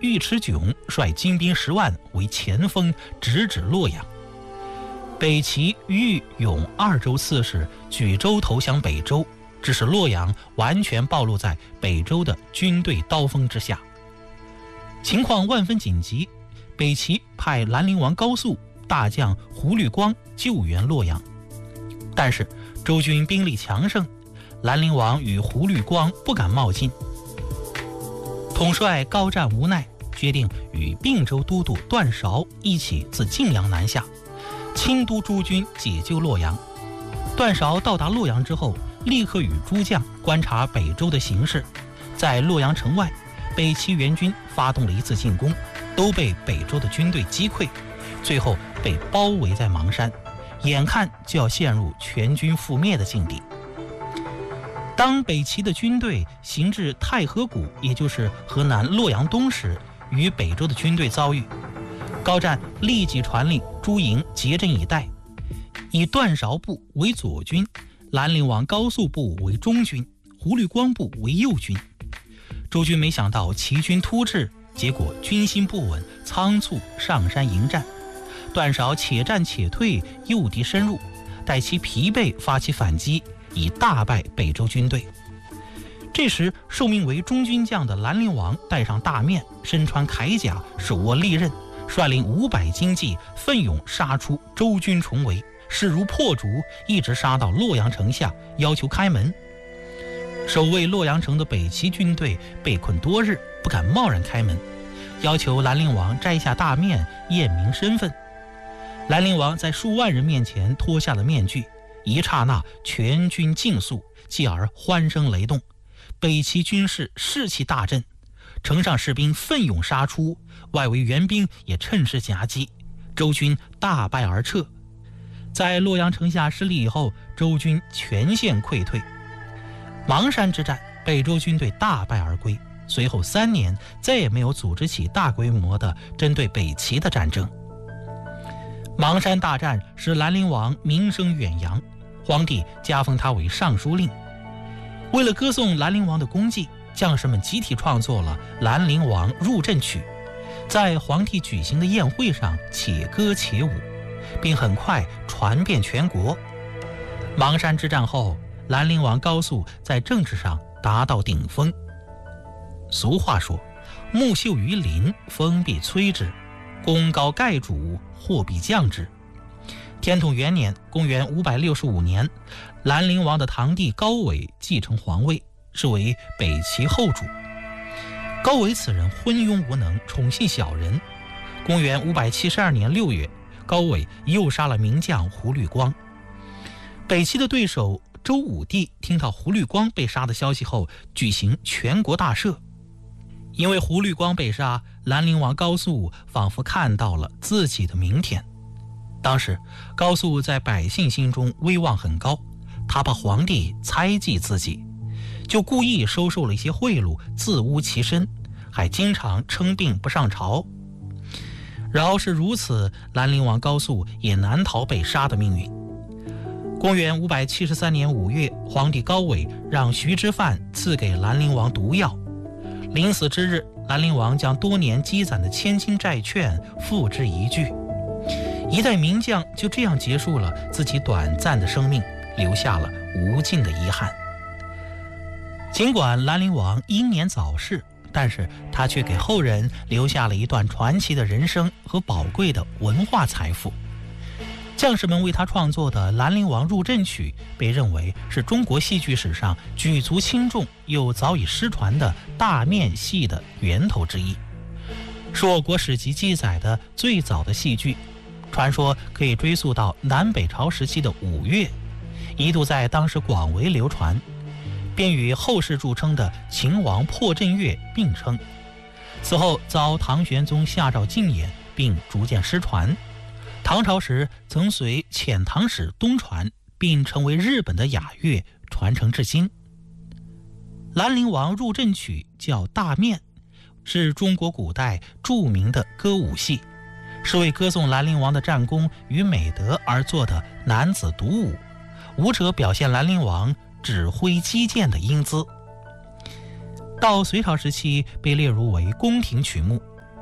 尉迟迥率精兵10万为前锋，直指洛阳。北齐豫永2州刺史举州投降北周，致使洛阳完全暴露在北周的军队刀锋之下。情况万分紧急，北齐派兰陵王高肃、大将胡律光救援洛阳。但是周军兵力强盛，兰陵王与胡律光不敢冒进。统帅高湛无奈，决定与并州都督段韶一起自晋阳南下，亲督诸军解救洛阳。段韶到达洛阳之后，立刻与诸将观察北周的形势。在洛阳城外，北齐援军发动了一次进攻，都被北周的军队击溃，最后被包围在邙山，眼看就要陷入全军覆灭的境地。当北齐的军队行至太和谷，也就是河南洛阳东时，与北周的军队遭遇，高湛立即传令诸营结阵以待，以段韶部为左军，兰陵王高肃部为中军，胡律光部为右军。周军没想到齐军突至，结果军心不稳，仓促上山迎战。段韶且战且退，诱敌深入，待其疲惫，发起反击，以大败北周军队。这时受命为中军将的兰陵王戴上大面，身穿铠甲，手握利刃，率领500精骑奋勇杀出周军重围，势如破竹，一直杀到洛阳城下，要求开门。守卫洛阳城的北齐军队被困多日，不敢贸然开门，要求兰陵王摘下大面验明身份。兰陵王在数万人面前脱下了面具，一刹那全军尽肃，继而欢声雷动，北齐军士士气大振，城上士兵奋勇杀出，外围援兵也趁势夹击，周军大败而撤。在洛阳城下失利以后，周军全线溃退。邙山之战，北周军队大败而归，随后3年再也没有组织起大规模的针对北齐的战争。邙山大战使兰陵王名声远扬，皇帝加封他为尚书令。为了歌颂兰陵王的功绩，将士们集体创作了《兰陵王入阵曲》，在皇帝举行的宴会上且歌且舞，并很快传遍全国。邙山之战后，兰陵王高肃在政治上达到顶峰。俗话说，木秀于林，风必摧之；功高盖主，祸必降之。天统元年，公元565年，兰陵王的堂弟高纬继承皇位，是为北齐后主。高纬此人昏庸无能，宠信小人。公元572年6月，高纬诱杀了名将胡律光。北齐的对手周武帝听到胡律光被杀的消息后，举行全国大赦。因为胡律光被杀，兰陵王高肃仿佛看到了自己的明天。当时高肃在百姓心中威望很高，他怕皇帝猜忌自己，就故意收受了一些贿赂，自污其身，还经常称病不上朝。饶是如此，兰陵王高肃也难逃被杀的命运。公元573年5月，皇帝高纬让徐之范赐给兰陵王毒药。临死之日，兰陵王将多年积攒的千金债券付之一炬。一代名将就这样结束了自己短暂的生命，留下了无尽的遗憾。尽管兰陵王英年早逝，但是他却给后人留下了一段传奇的人生和宝贵的文化财富。将士们为他创作的《兰陵王入阵曲》被认为是中国戏剧史上举足轻重又早已失传的大面戏的源头之一，是我国史籍记载的最早的戏剧。传说可以追溯到南北朝时期的五岳，一度在当时广为流传，便与后世著称的秦王破阵乐并称。此后遭唐玄宗下诏禁演，并逐渐失传。唐朝时曾随遣唐使东传，并成为日本的雅乐，传承至今。兰陵王入阵曲叫大面，是中国古代著名的歌舞戏，是为歌颂兰陵王的战功与美德而做的男子独舞，舞者表现兰陵王指挥击剑的英姿。到隋朝时期被列入为宫廷曲目，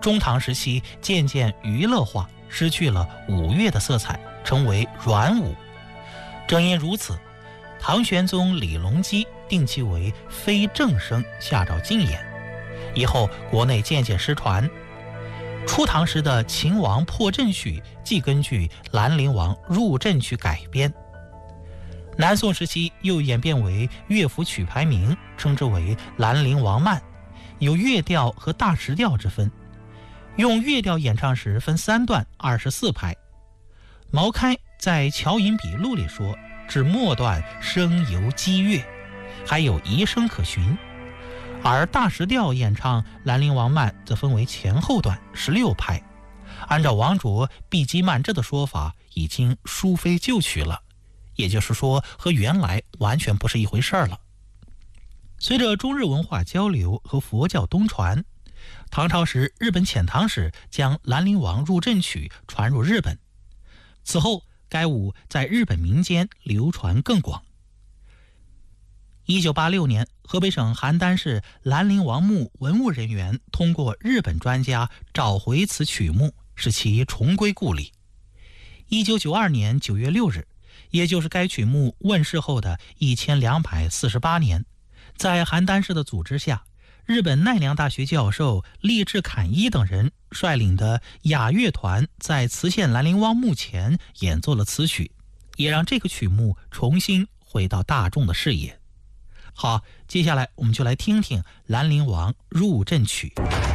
中唐时期渐渐娱乐化，失去了舞乐的色彩，成为软舞。正因如此，唐玄宗李隆基定其为非正声，下诏禁演。以后国内渐渐失传。初唐时的秦王破阵曲即根据兰陵王入阵曲改编。南宋时期又演变为乐府曲牌名，称之为兰陵王慢，有乐调和大石调之分。用乐调演唱时分3段24拍。毛开在《乔引笔录》里说，至末段声犹激越，还有遗声可循。而大石调演唱兰陵王慢则分为前后段16拍。按照王卓避机慢制的说法，已经书非旧曲了，也就是说和原来完全不是一回事了。随着中日文化交流和佛教东传，唐朝时日本遣唐使将兰陵王入阵曲传入日本，此后该舞在日本民间流传更广。1986年，河北省邯郸市兰陵王墓文物人员通过日本专家找回此曲目，使其重归故里。1992年9月6日，也就是该曲目问世后的1248年，在邯郸市的组织下，日本奈良大学教授立志侃一等人率领的雅乐团在磁县兰陵王墓前演奏了此曲，也让这个曲目重新回到大众的视野。好，接下来我们就来听听兰陵王入阵曲。